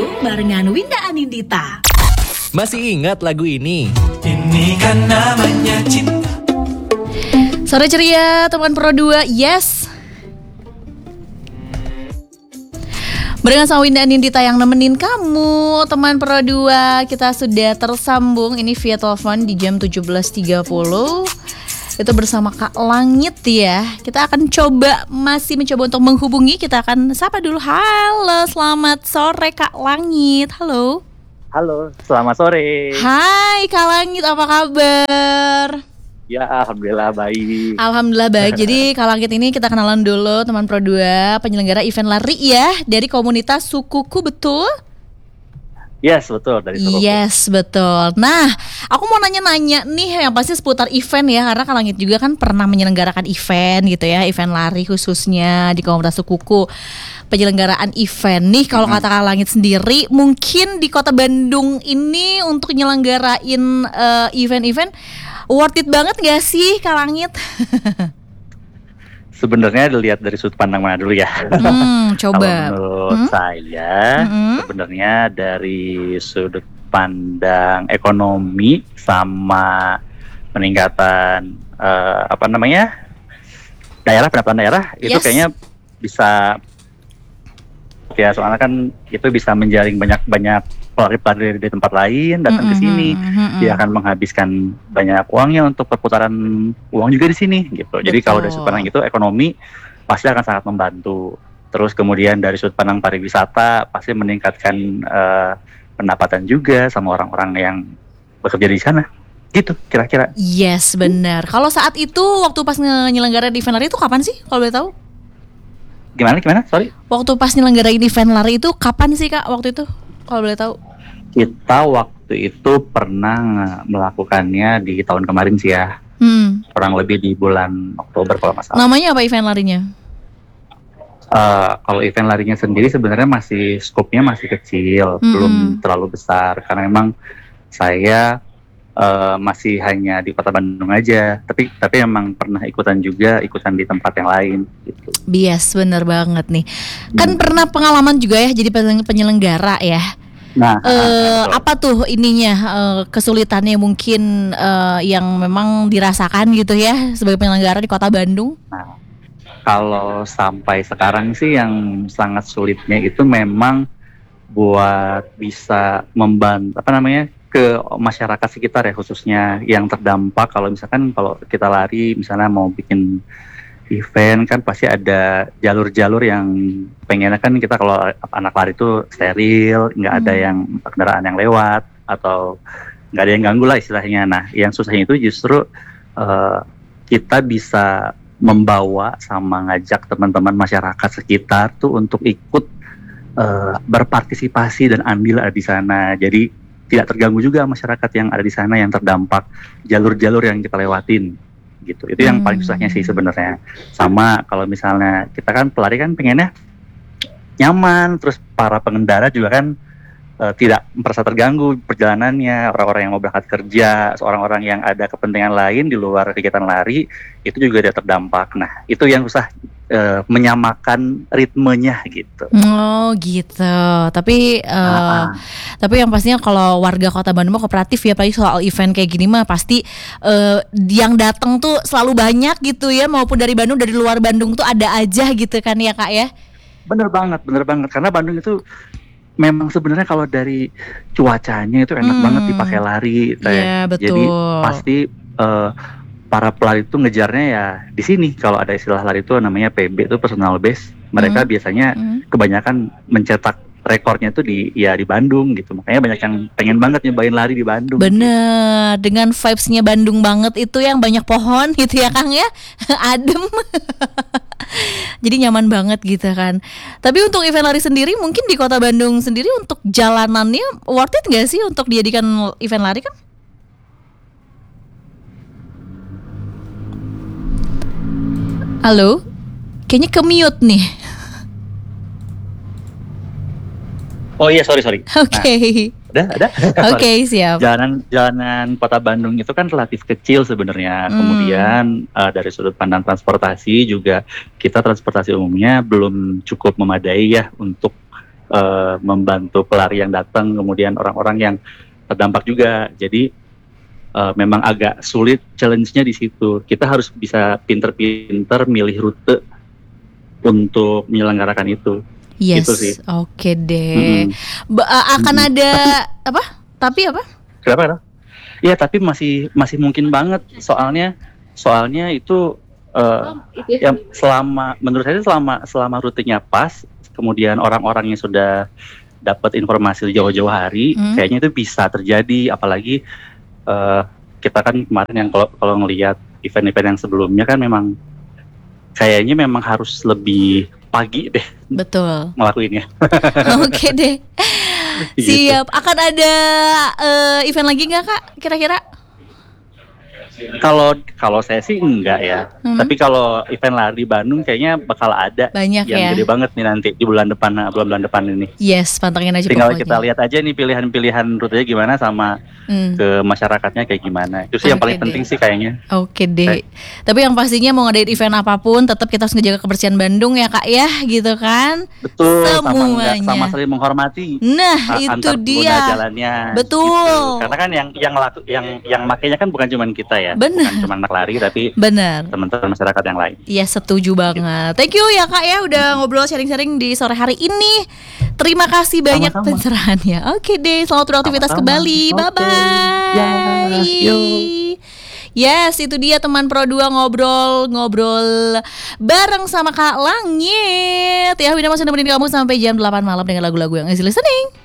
Bandung barengan Winda Anindita. Masih ingat lagu ini? Ini kan namanya cinta. Sore ceria teman Pro 2, yes. Barengan sama Winda Anindita yang nemenin kamu, teman Pro 2. Kita sudah tersambung ini via telepon di jam 17.30. Itu bersama Kak Langit ya. Kita akan masih mencoba untuk menghubungi. Kita akan sapa dulu. Halo, selamat sore Kak Langit. Halo. Halo, selamat sore. Hai Kak Langit, apa kabar? Ya, alhamdulillah baik. Alhamdulillah baik. Jadi Kak Langit ini kita kenalan dulu, teman Pro 2, penyelenggara event lari ya dari komunitas Sukuku, betul? Yes, betul, dari Sukuku. Yes, betul. Nah, aku mau nanya-nanya nih yang pasti seputar event ya, karena Kak Langit juga kan pernah menyelenggarakan event gitu ya, event lari khususnya di komunitas Sukuku. Penyelenggaraan event nih, kalau kata Kak Langit sendiri, mungkin di kota Bandung ini untuk nyelenggarain event-event worth it banget gak sih Kak Langit? Sebenarnya dilihat dari sudut pandang mana dulu ya. Coba. Kalau menurut saya, sebenarnya dari sudut pandang ekonomi sama peningkatan pendapatan daerah itu kayaknya bisa ya, soalnya kan itu bisa menjaring banyak pelari-pelari di tempat lain datang ke sini. Dia akan menghabiskan banyak uangnya untuk perputaran uang juga di sini gitu. Jadi kalau dari sudut pandang itu ekonomi pasti akan sangat membantu. Terus kemudian dari sudut pandang pariwisata pasti meningkatkan pendapatan juga sama orang-orang yang bekerja di sana. Gitu kira-kira. Yes, benar. Kalau saat itu waktu pas nyelenggarain event lari itu kapan sih kalau boleh tahu? Gimana? Sorry. Waktu pas nyelenggarain event lari itu kapan sih Kak waktu itu? Kalau boleh tahu. Kita waktu itu pernah melakukannya di tahun kemarin sih ya. Kurang lebih di bulan Oktober kalau nggak salah. Namanya apa event larinya? Kalau event larinya sendiri sebenarnya masih skopnya masih kecil, belum terlalu besar karena memang saya masih hanya di Kota Bandung aja, tapi emang pernah ikutan di tempat yang lain gitu. Bias, bener banget nih. Kan pernah pengalaman juga ya jadi penyelenggara ya. Nah, apa tuh ininya kesulitannya mungkin yang memang dirasakan gitu ya sebagai penyelenggara di Kota Bandung? Nah, kalau sampai sekarang sih yang sangat sulitnya itu memang buat bisa membantu ke masyarakat sekitar ya, khususnya yang terdampak. Kalau kita lari misalnya mau bikin event kan pasti ada jalur-jalur yang pengennya kan kita kalau anak lari itu steril, nggak ada yang kendaraan yang lewat atau nggak ada yang ganggu lah istilahnya. Nah, yang susahnya itu justru kita bisa membawa sama ngajak teman-teman masyarakat sekitar tuh untuk ikut berpartisipasi dan andil di sana. Jadi tidak terganggu juga masyarakat yang ada di sana yang terdampak jalur-jalur yang kita lewatin gitu. Itu yang paling susahnya sih sebenarnya. Sama kalau misalnya kita kan pelari kan pengennya nyaman, terus para pengendara juga kan tidak merasa terganggu perjalanannya, orang-orang yang mau berangkat kerja, orang-orang yang ada kepentingan lain di luar kegiatan lari itu juga tidak terdampak. Nah, itu yang susah menyamakan ritmenya gitu. Oh gitu. Tapi yang pastinya kalau warga Kota Bandung kooperatif ya, apalagi soal event kayak gini mah pasti yang datang tuh selalu banyak gitu ya, maupun dari Bandung, dari luar Bandung tuh ada aja gitu kan ya Kak ya. Bener banget karena Bandung itu memang sebenarnya kalau dari cuacanya itu enak banget dipakai lari. Iya, betul. Jadi pasti para pelari itu ngejarnya ya di sini. Kalau ada istilah lari itu namanya PB itu personal best. Mereka biasanya kebanyakan mencetak rekornya itu di Bandung gitu. Makanya banyak yang pengen banget nyobain lari di Bandung. Bener, dengan vibes-nya Bandung banget itu yang banyak pohon gitu ya Kang ya. Adem. Jadi nyaman banget gitu kan. Tapi untuk event lari sendiri mungkin di Kota Bandung sendiri untuk jalanannya worth it gak sih untuk dijadikan event lari kan? Halo? Kayaknya ke-mute nih. Oh iya, sorry. Oke. Ada. Oke, siap. Jalanan Kota Bandung itu kan relatif kecil sebenarnya. Kemudian dari sudut pandang transportasi juga kita transportasi umumnya belum cukup memadai ya untuk membantu pelari yang datang, kemudian orang-orang yang terdampak juga. Jadi memang agak sulit, challenge-nya di situ. Kita harus bisa pinter-pinter milih rute untuk menyelenggarakan itu. Yes, Gitu sih. oke deh. Akan ada apa? Tapi apa? Kenapa? Ya, tapi masih mungkin banget, soalnya itu yang menurut saya selama rutenya pas, kemudian orang-orangnya sudah dapat informasi jauh-jauh hari, kayaknya itu bisa terjadi. Apalagi kita kan kemarin yang kalau ngelihat event-event yang sebelumnya kan memang kayaknya memang harus lebih pagi deh Betul. ngelakuinnya. Oke deh. Gitu. Siap. Akan ada event lagi nggak Kak? Kira-kira? Kalau saya sih enggak ya. Tapi kalau event lari di Bandung kayaknya bakal ada Banyak yang ya. gede banget nih nanti di bulan depan ini. Yes, pantengin aja Tinggal pokoknya. kita lihat aja nih pilihan rutenya gimana sama ke masyarakatnya kayak gimana. Itu sih yang Oke paling deh. penting sih kayaknya. Oke deh. Tapi yang pastinya mau ngadain event apapun, tetap kita harus ngejaga kebersihan Bandung ya Kak ya, gitu kan? Betul, Semuanya. sama saling menghormati. Nah, itu Antar pengguna dia. jalannya. Betul. Gitu. Karena kan yang makainya kan bukan cuma kita ya. Benar. Bukan cuma anak lari tapi Bener. teman-teman masyarakat yang lain. Iya, setuju banget. Thank you ya Kak ya udah ngobrol sharing-sharing di sore hari ini. Terima kasih banyak Sama-sama. pencerahannya. Oke deh, selamat beraktivitas Sama-sama. kembali. Oke. Bye-bye. Ya, yuk. Yes, itu dia teman Pro 2 ngobrol bareng sama Kak Langit. Ya, Wina masih nemenin kamu sampai jam 8 malam dengan lagu-lagu yang easy listening.